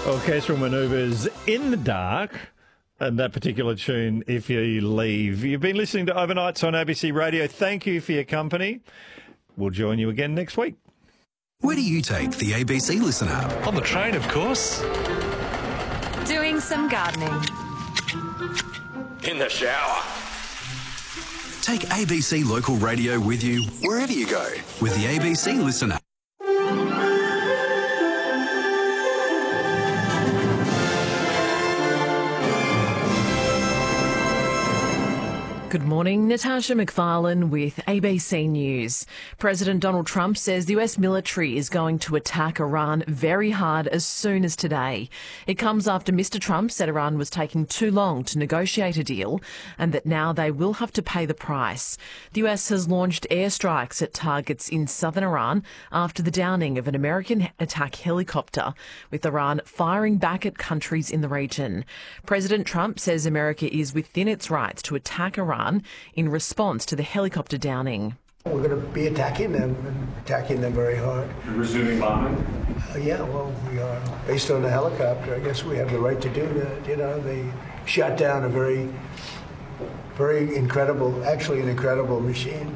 Orchestral manoeuvres in the dark, and that particular tune, If You Leave. You've been listening to Overnights on ABC Radio. Thank you for your company. We'll join you again next week. Where do you take the ABC Listen app? On the train, of course. Doing some gardening. In the shower. Take ABC Local Radio with you wherever you go with the ABC Listen app. Good morning, Natasha McFarlane with ABC News. President Donald Trump says the US military is going to attack Iran very hard as soon as today. It comes after Mr. Trump said Iran was taking too long to negotiate a deal and that now they will have to pay the price. The US has launched airstrikes at targets in southern Iran after the downing of an American attack helicopter, with Iran firing back at countries in the region. President Trump says America is within its rights to attack Iran in response to the helicopter downing. We're going to be attacking them very hard. Resuming bombing? Yeah, well, we are. Based on the helicopter, I guess we have the right to do that. You know, they shot down a very incredible, actually an incredible machine.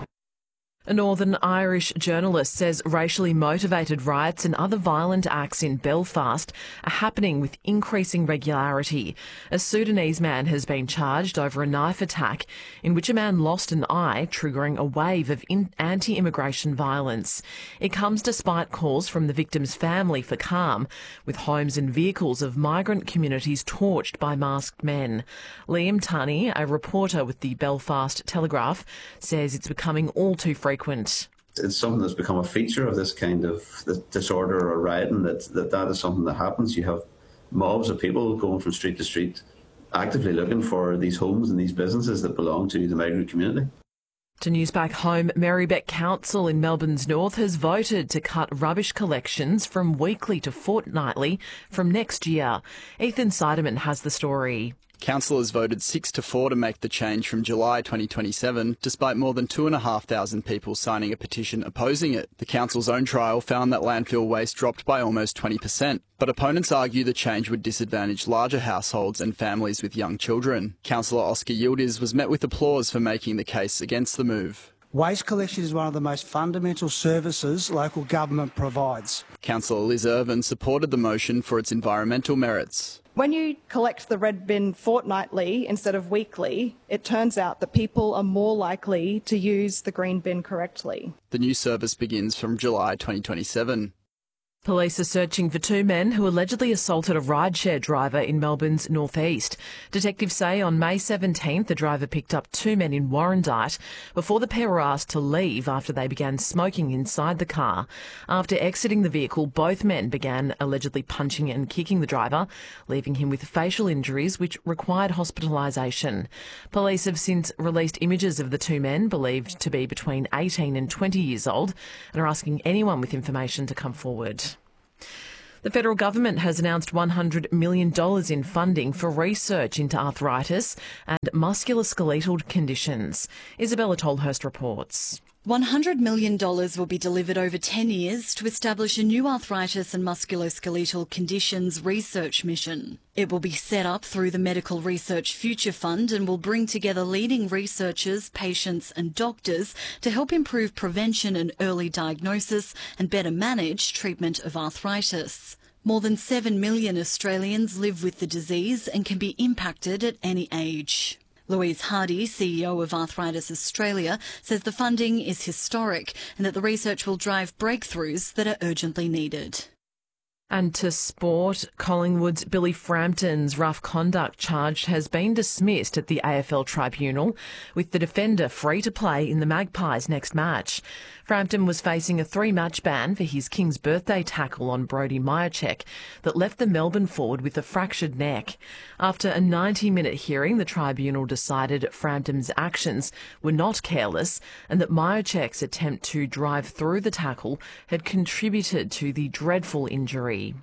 A Northern Irish journalist says racially motivated riots and other violent acts in Belfast are happening with increasing regularity. A Sudanese man has been charged over a knife attack in which a man lost an eye, triggering a wave of anti-immigration violence. It comes despite calls from the victim's family for calm, with homes and vehicles of migrant communities torched by masked men. Liam Tunney, a reporter with the Belfast Telegraph, says it's becoming all too frequent. It's something that's become a feature of this kind of disorder or rioting, that is something that happens. You have mobs of people going from street to street, actively looking for these homes and these businesses that belong to the migrant community. To news back home, Marybeck Council in Melbourne's north has voted to cut rubbish collections from weekly to fortnightly from next year. Ethan Seidemann has the story. Councillors voted 6-4 to make the change from July 2027, despite more than 2,500 people signing a petition opposing it. The council's own trial found that landfill waste dropped by almost 20%, but opponents argue the change would disadvantage larger households and families with young children. Councillor Oscar Yildiz was met with applause for making the case against the move. Waste collection is one of the most fundamental services local government provides. Councillor Liz Irvin supported the motion for its environmental merits. When you collect the red bin fortnightly instead of weekly, it turns out that people are more likely to use the green bin correctly. The new service begins from July 2027. Police are searching for two men who allegedly assaulted a rideshare driver in Melbourne's northeast. Detectives say on May 17th, the driver picked up two men in Warrandyte before the pair were asked to leave after they began smoking inside the car. After exiting the vehicle, both men began allegedly punching and kicking the driver, leaving him with facial injuries which required hospitalisation. Police have since released images of the two men, believed to be between 18 and 20 years old, and are asking anyone with information to come forward. The federal government has announced $100 million in funding for research into arthritis and musculoskeletal conditions. Isabella Tolhurst reports. $100 million will be delivered over 10 years to establish a new arthritis and musculoskeletal conditions research mission. It will be set up through the Medical Research Future Fund and will bring together leading researchers, patients and doctors to help improve prevention and early diagnosis and better manage treatment of arthritis. More than 7 million Australians live with the disease and can be impacted at any age. Louise Hardy, CEO of Arthritis Australia, says the funding is historic and that the research will drive breakthroughs that are urgently needed. And to sport, Collingwood's Billy Frampton's rough conduct charge has been dismissed at the AFL Tribunal, with the defender free to play in the Magpies' next match. Frampton was facing a 3-match ban for his King's birthday tackle on Brodie Mihocek that left the Melbourne forward with a fractured neck. After a 90-minute hearing, the tribunal decided Frampton's actions were not careless and that Mihocek's attempt to drive through the tackle had contributed to the dreadful injury.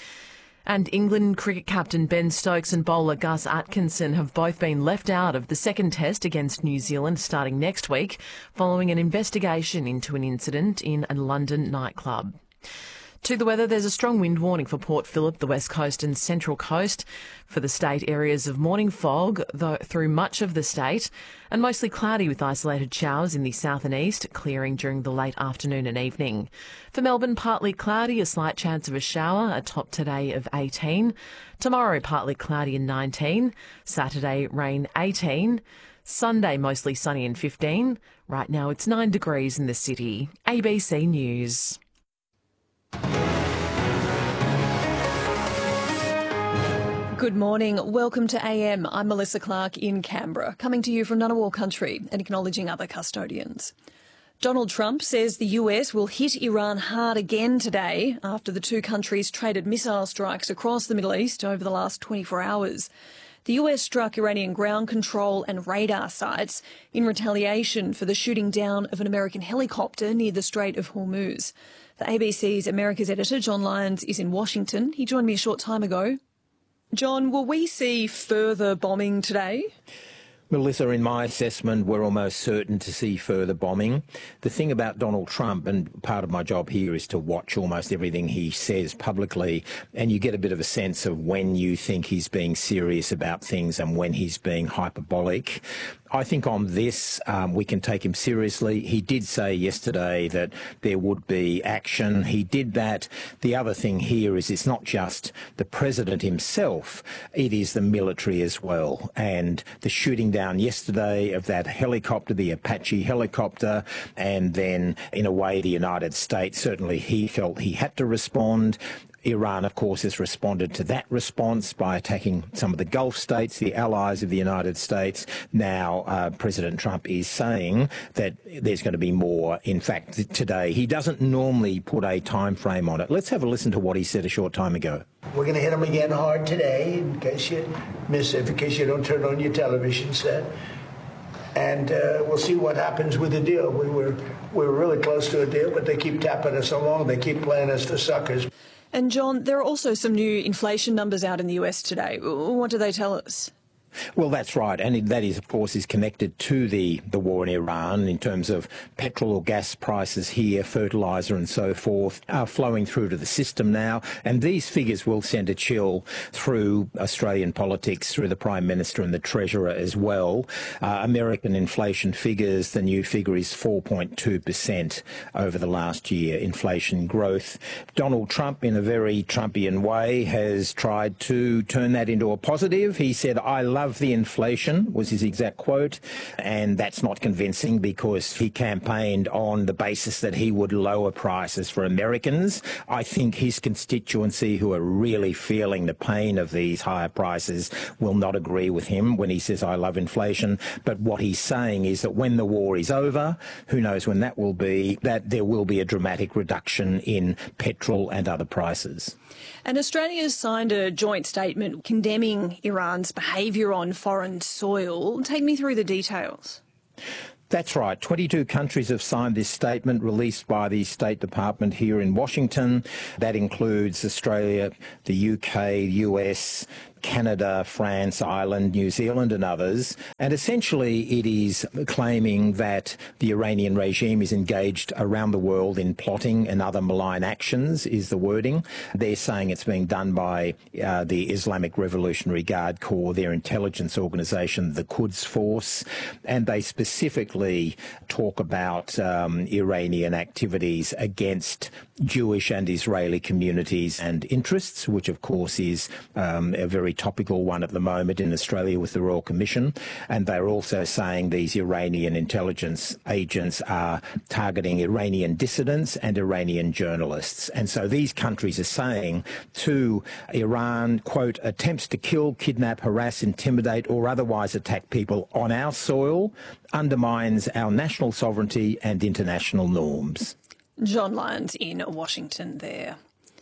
And England cricket captain Ben Stokes and bowler Gus Atkinson have both been left out of the second test against New Zealand starting next week, following an investigation into an incident in a London nightclub. To the weather, there's a strong wind warning for Port Phillip, the West Coast and Central Coast. For the state, areas of morning fog through much of the state and mostly cloudy with isolated showers in the south and east, clearing during the late afternoon and evening. For Melbourne, partly cloudy, a slight chance of a shower, a top today of 18. Tomorrow, partly cloudy and 19. Saturday, rain 18. Sunday, mostly sunny and 15. Right now, it's 9 degrees in the city. ABC News. Good morning. Welcome to AM. I'm Melissa Clark in Canberra, coming to you from Ngunnawal country and acknowledging other custodians. Donald Trump says the US will hit Iran hard again today after the two countries traded missile strikes across the Middle East over the last 24 hours. The US struck Iranian ground control and radar sites in retaliation for the shooting down of an American helicopter near the Strait of Hormuz. The ABC's America's editor, John Lyons, is in Washington. He joined me a short time ago. John, will we see further bombing today? Melissa, in my assessment, we're almost certain to see further bombing. The thing about Donald Trump, and part of my job here is to watch almost everything he says publicly, and you get a bit of a sense of when you think he's being serious about things and when he's being hyperbolic. I think on this, we can take him seriously. He did say yesterday that there would be action. He did that. The other thing here is it's not just the president himself, it is the military as well. And the shooting down yesterday of that helicopter, the Apache helicopter, and then in a way the United States, certainly he felt he had to respond. Iran, of course, has responded to that response by attacking some of the Gulf states, the allies of the United States. Now, President Trump is saying that there's going to be more. In fact, today, he doesn't normally put a time frame on it. Let's have a listen to what he said a short time ago. We're going to hit them again hard today, in case you miss it, in case you don't turn on your television set. And we'll see what happens with the deal. We were really close to a deal, but they keep tapping us along. They keep playing us for suckers. And John, there are also some new inflation numbers out in the US today. What do they tell us? Well, that's right. And that is, of course, is connected to the war in Iran in terms of petrol or gas prices here, fertiliser and so forth, are flowing through to the system now. And these figures will send a chill through Australian politics, through the Prime Minister and the Treasurer as well. American inflation figures, the new figure is 4.2% over the last year, inflation growth. Donald Trump, in a very Trumpian way, has tried to turn that into a positive. He said, "I love the inflation," was his exact quote, and that's not convincing because he campaigned on the basis that he would lower prices for Americans. I think his constituency, who are really feeling the pain of these higher prices, will not agree with him when he says, "I love inflation." But what he's saying is that when the war is over, who knows when that will be, that there will be a dramatic reduction in petrol and other prices. And Australia's signed a joint statement condemning Iran's behaviour on foreign soil. Take me through the details. That's right. 22 countries have signed this statement released by the State Department here in Washington. That includes Australia, the UK, US, Canada, France, Ireland, New Zealand and others. And essentially it is claiming that the Iranian regime is engaged around the world in plotting and other malign actions, is the wording. They're saying it's being done by the Islamic Revolutionary Guard Corps, their intelligence organisation, the Quds Force. And they specifically talk about Iranian activities against Jewish and Israeli communities and interests, which of course is a very topical one at the moment in Australia with the Royal Commission. And they're also saying these Iranian intelligence agents are targeting Iranian dissidents and Iranian journalists. And so these countries are saying to Iran, quote, "attempts to kill, kidnap, harass, intimidate or otherwise attack people on our soil undermines our national sovereignty and international norms." John Lyons in Washington there.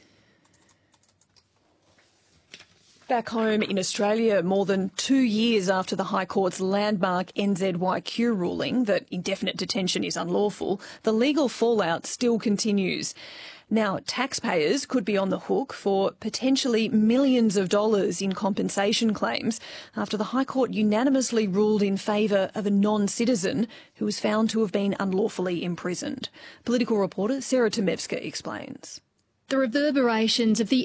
Back home in Australia, more than 2 years after the High Court's landmark NZYQ ruling that indefinite detention is unlawful, the legal fallout still continues. Now, taxpayers could be on the hook for potentially millions of dollars in compensation claims after the High Court unanimously ruled in favour of a non-citizen who was found to have been unlawfully imprisoned. Political reporter Sarah Tomevska explains. The reverberations of the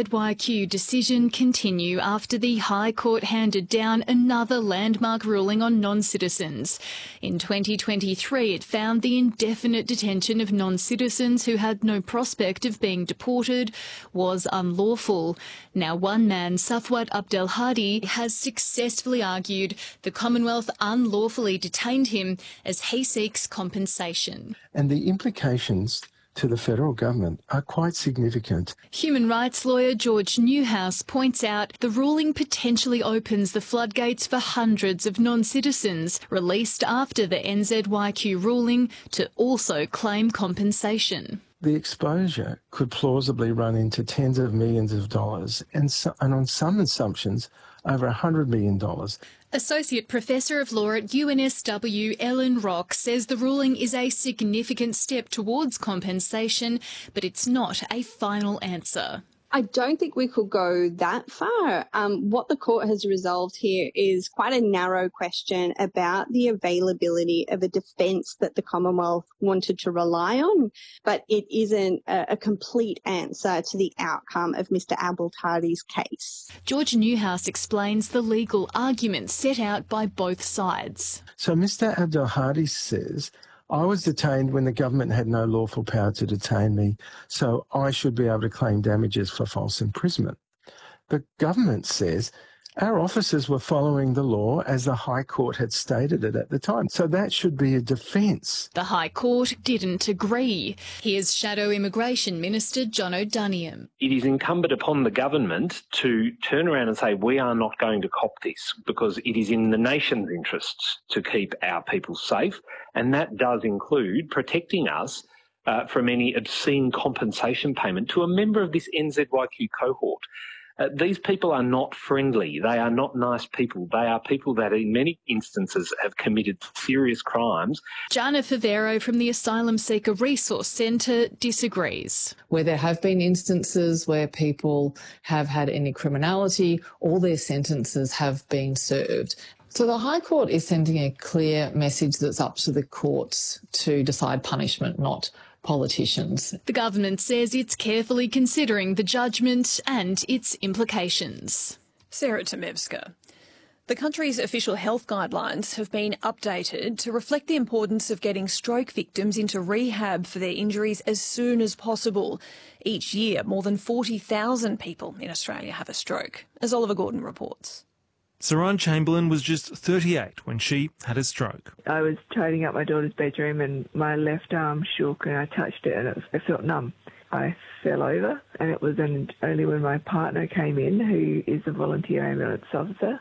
NZYQ decision continue after the High Court handed down another landmark ruling on non-citizens. In 2023, it found the indefinite detention of non-citizens who had no prospect of being deported was unlawful. Now one man, Safwat Abdelhadi, has successfully argued the Commonwealth unlawfully detained him as he seeks compensation. And the implications to the federal government are quite significant. Human rights lawyer George Newhouse points out the ruling potentially opens the floodgates for hundreds of non-citizens released after the NZYQ ruling to also claim compensation. The exposure could plausibly run into tens of millions of dollars and on some assumptions over $100 million. Associate Professor of Law at UNSW Ellen Rock says the ruling is a significant step towards compensation, but it's not a final answer. I don't think we could go that far. What the court has resolved here is quite a narrow question about the availability of a defence that the Commonwealth wanted to rely on, but it isn't a complete answer to the outcome of Mr Abdelhadi's case. George Newhouse explains the legal arguments set out by both sides. So Mr Abdelhadi says, I was detained when the government had no lawful power to detain me, so I should be able to claim damages for false imprisonment. The government says our officers were following the law as the High Court had stated it at the time, so that should be a defence. The High Court didn't agree. Here's Shadow Immigration Minister John O'Doniam. It is incumbent upon the government to turn around and say we are not going to cop this because it is in the nation's interests to keep our people safe, and that does include protecting us from any obscene compensation payment to a member of this NZYQ cohort. These people are not friendly. They are not nice people. They are people that in many instances have committed serious crimes. Jana Favero from the Asylum Seeker Resource Centre disagrees. Where there have been instances where people have had any criminality, all their sentences have been served. So the High Court is sending a clear message that's up to the courts to decide punishment, not politicians. The government says it's carefully considering the judgment and its implications. Sarah Tomevska. The country's official health guidelines have been updated to reflect the importance of getting stroke victims into rehab for their injuries as soon as possible. Each year, more than 40,000 people in Australia have a stroke, as Oliver Gordon reports. Saran Chamberlain was just 38 when she had a stroke. I was tidying up my daughter's bedroom and my left arm shook and I touched it and it felt numb. I fell over and it was only when my partner came in, who is a volunteer ambulance officer,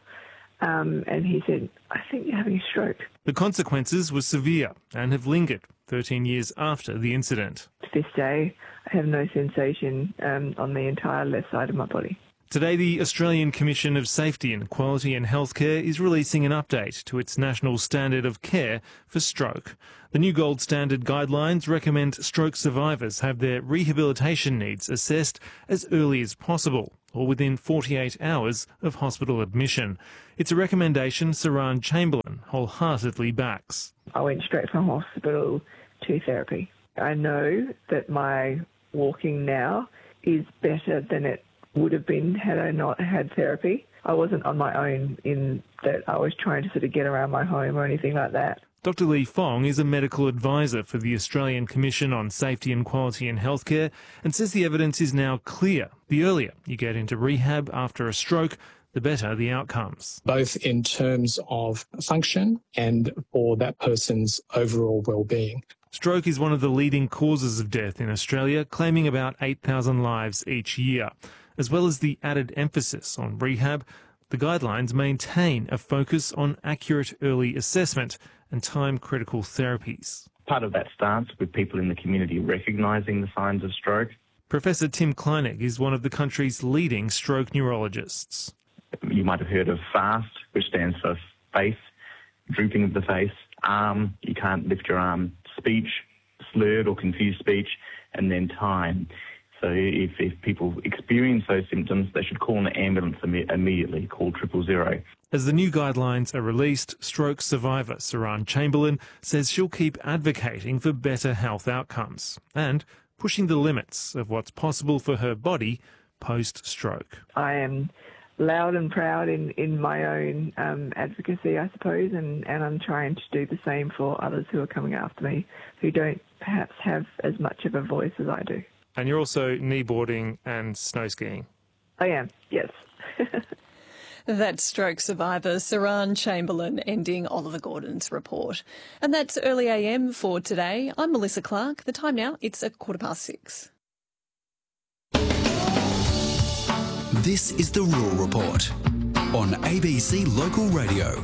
and he said, I think you're having a stroke. The consequences were severe and have lingered 13 years after the incident. To this day, I have no sensation on the entire left side of my body. Today, the Australian Commission of Safety and Quality in Healthcare is releasing an update to its national standard of care for stroke. The new gold standard guidelines recommend stroke survivors have their rehabilitation needs assessed as early as possible, or within 48 hours of hospital admission. It's a recommendation Saran Chamberlain wholeheartedly backs. I went straight from hospital to therapy. I know that my walking now is better than it would have been had I not had therapy. I wasn't on my own in that I was trying to sort of get around my home or anything like that. Dr Lee Fong is a medical advisor for the Australian Commission on Safety and Quality in Healthcare and says the evidence is now clear. The earlier you get into rehab after a stroke, the better the outcomes. Both in terms of function and for that person's overall well-being. Stroke is one of the leading causes of death in Australia, claiming about 8,000 lives each year. As well as the added emphasis on rehab, the guidelines maintain a focus on accurate early assessment and time-critical therapies. Part of that starts with people in the community recognising the signs of stroke. Professor Tim Kleinig is one of the country's leading stroke neurologists. You might have heard of FAST, which stands for face, drooping of the face, arm, you can't lift your arm, speech, slurred or confused speech, and then time. So if people experience those symptoms, they should call an ambulance immediately, call 000. As the new guidelines are released, stroke survivor Saran Chamberlain says she'll keep advocating for better health outcomes and pushing the limits of what's possible for her body post-stroke. I am loud and proud in my own advocacy, I suppose, and I'm trying to do the same for others who are coming after me, who don't perhaps have as much of a voice as I do. And you're also kneeboarding and snow skiing. I am, yes. That's stroke survivor Saran Chamberlain ending Oliver Gordon's report. And that's Early AM for today. I'm Melissa Clark. The time now, it's 6:15. This is the Rural Report on ABC Local Radio.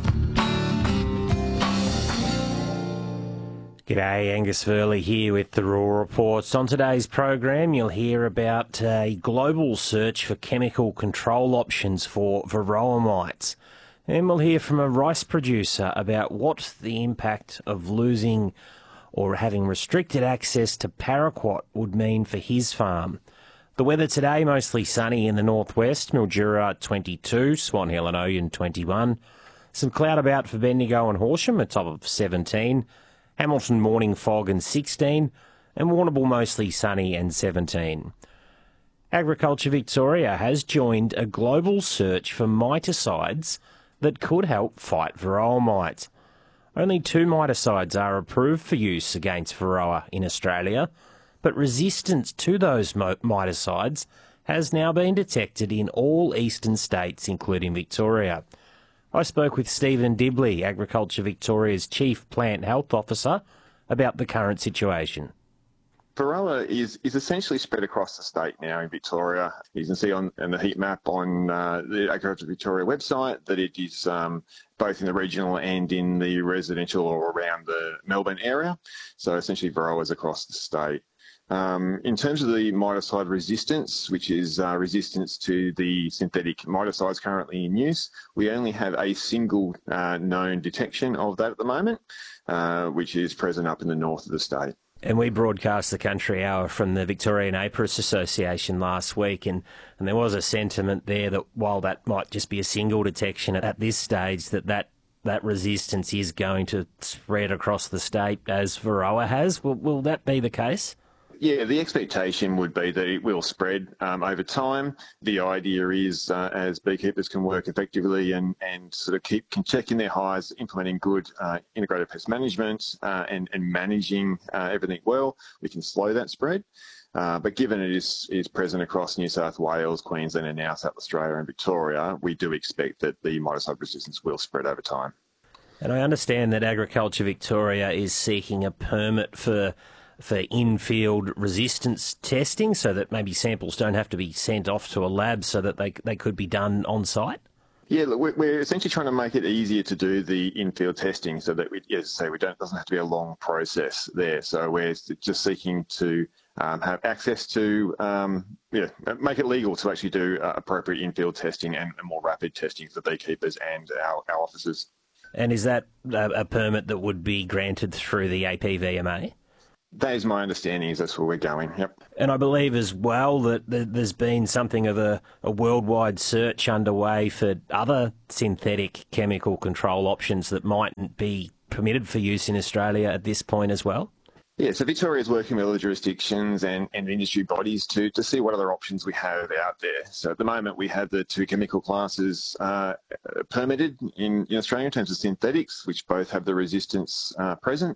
G'day, Angus Verley here with the Rural Reports. On today's program, you'll hear about a global search for chemical control options for varroa mites. And we'll hear from a rice producer about what the impact of losing or having restricted access to paraquat would mean for his farm. The weather today, mostly sunny in the northwest, Mildura 22, Swan Hill and Oyen 21. Some cloud about for Bendigo and Horsham, a top of 17. Hamilton morning fog and 16, and Warrnambool mostly sunny and 17. Agriculture Victoria has joined a global search for miticides that could help fight varroa mites. Only 2 miticides are approved for use against varroa in Australia, but resistance to those miticides has now been detected in all eastern states, including Victoria. I spoke with Stephen Dibley, Agriculture Victoria's Chief Plant Health Officer, about the current situation. Varroa is essentially spread across the state now in Victoria. You can see on the heat map on the Agriculture Victoria website that it is both in the regional and in the residential or around the Melbourne area. So essentially Varroa is across the state. In terms of the miticide resistance, which is resistance to the synthetic miticides currently in use, we only have a single known detection of that at the moment, which is present up in the north of the state. And we broadcast the Country Hour from the Victorian Apiarist Association last week, and there was a sentiment there that while that might just be a single detection at this stage, that resistance is going to spread across the state as Varroa has. Will that be the case? Yeah, the expectation would be that it will spread over time. The idea is as beekeepers can work effectively and sort of keep checking their hives, implementing good integrated pest management and managing everything well, we can slow that spread. But given it is present across New South Wales, Queensland and now South Australia and Victoria, we do expect that the miticide resistance will spread over time. And I understand that Agriculture Victoria is seeking a permit for in-field resistance testing so that maybe samples don't have to be sent off to a lab so that they could be done on-site? Yeah, look, we're essentially trying to make it easier to do the in-field testing so that, doesn't have to be a long process there. So we're just seeking to have access to, make it legal to actually do appropriate in-field testing and more rapid testing for beekeepers and our officers. And is that a permit that would be granted through the APVMA? That is my understanding, is that's where we're going, yep. And I believe as well that there's been something of a worldwide search underway for other synthetic chemical control options that mightn't be permitted for use in Australia at this point as well? Yeah, so Victoria is working with other jurisdictions and industry bodies to see what other options we have out there. So at the moment we have the 2 chemical classes permitted in Australia in terms of synthetics, which both have the resistance present.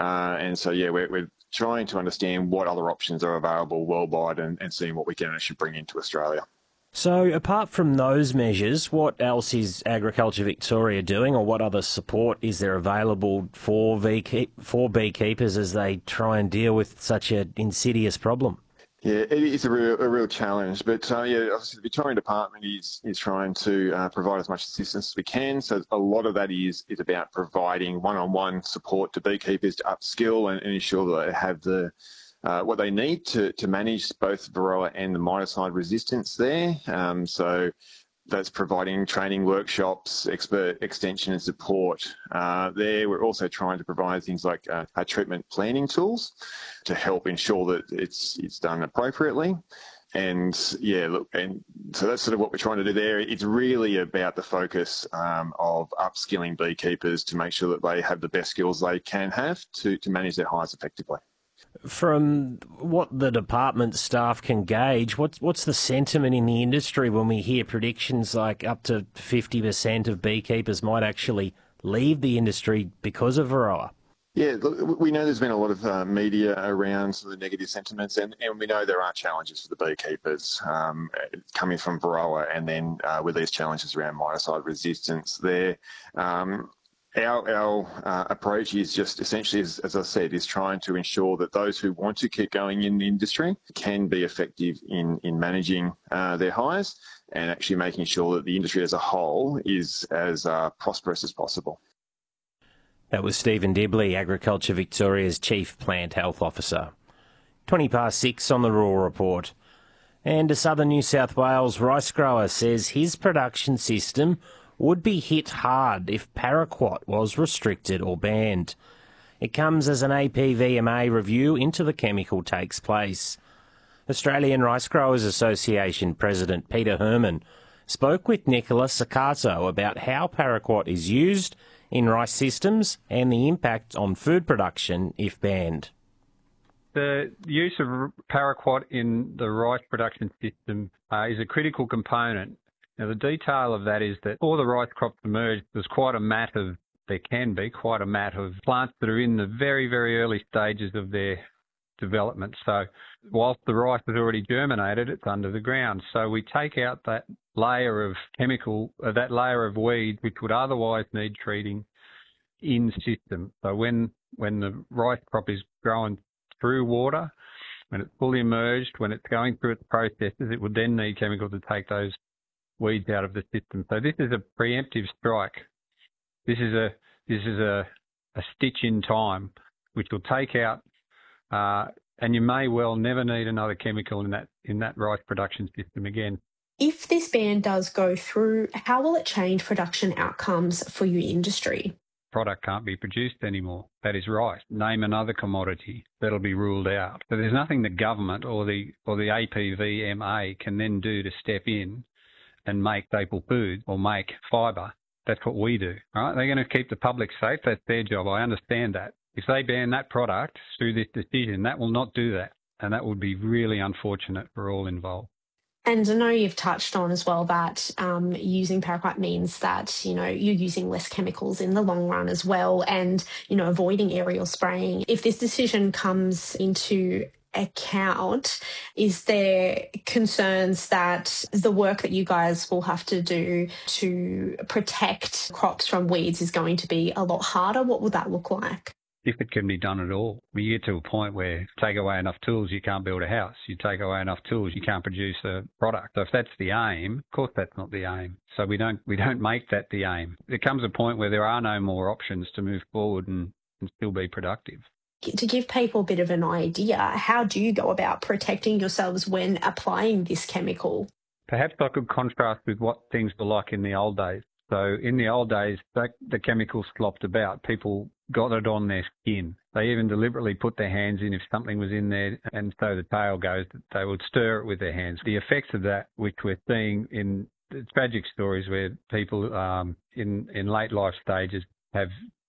We're trying to understand what other options are available worldwide and seeing what we can actually bring into Australia. So apart from those measures, what else is Agriculture Victoria doing, or what other support is there available for beekeepers as they try and deal with such an insidious problem? Yeah, it is a real challenge, but obviously the Victorian Department is trying to provide as much assistance as we can. So a lot of that is about providing one-on-one support to beekeepers to upskill and ensure that they have the what they need to manage both Varroa and the miticide resistance there. So that's providing training workshops, expert extension and support. There, we're also trying to provide things like treatment planning tools to help ensure that it's done appropriately. And so that's sort of what we're trying to do there. It's really about the focus of upskilling beekeepers to make sure that they have the best skills they can have to manage their hives effectively. From what the department staff can gauge, what's the sentiment in the industry when we hear predictions like up to 50% of beekeepers might actually leave the industry because of Varroa? Yeah, look, we know there's been a lot of media around the negative sentiments, and we know there are challenges for the beekeepers coming from Varroa, and then with these challenges around miticide resistance there. Our approach is just essentially, as I said, is trying to ensure that those who want to keep going in the industry can be effective in managing their hives and actually making sure that the industry as a whole is as prosperous as possible. That was Stephen Dibley, Agriculture Victoria's Chief Plant Health Officer. 6:20 on the Rural Report. And a southern New South Wales rice grower says his production system would be hit hard if paraquat was restricted or banned. It comes as an APVMA review into the chemical takes place. Australian Rice Growers Association President Peter Herman spoke with Nicola Saccato about how paraquat is used in rice systems and the impact on food production if banned. The use of paraquat in the rice production system is a critical component. Now, the detail of that is that before the rice crops emerged, there can be quite a mat of plants that are in the very, very early stages of their development. So whilst the rice has already germinated, it's under the ground. So we take out that layer of that layer of weed, which would otherwise need treating in the system. So when the rice crop is growing through water, when it's fully emerged, when it's going through its processes, it would then need chemical to take those weeds out of the system. So this is a preemptive strike. This is a stitch in time, which will take out, and you may well never need another chemical in that rice production system again. If this ban does go through, how will it change production outcomes for your industry? Product can't be produced anymore. That is rice. Name another commodity that'll be ruled out. So there's nothing the government or the APVMA can then do to step in and make staple food or make fibre. That's what we do, right? They're going to keep the public safe. That's their job. I understand that. If they ban that product through this decision, that will not do that. And that would be really unfortunate for all involved. And I know you've touched on as well that using paraquat means that, you're using less chemicals in the long run as well and, avoiding aerial spraying. If this decision comes into account, is there concerns that the work that you guys will have to do to protect crops from weeds is going to be a lot harder? What would that look like? If it can be done at all. You get to a point where take away enough tools, you can't build a house. You take away enough tools, you can't produce a product. So if that's the aim, of course that's not the aim. So we don't make that the aim. There comes a point where there are no more options to move forward and still be productive. To give people a bit of an idea, how do you go about protecting yourselves when applying this chemical? Perhaps I could contrast with what things were like in the old days. So in the old days, the chemicals slopped about. People got it on their skin. They even deliberately put their hands in if something was in there, and so the tail goes, they would stir it with their hands. The effects of that, which we're seeing in tragic stories where people in late life stages have